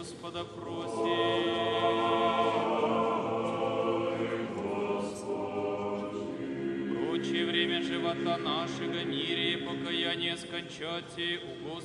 Господа просим. Прочее время живота нашего, мире и покаяние скончати у Господа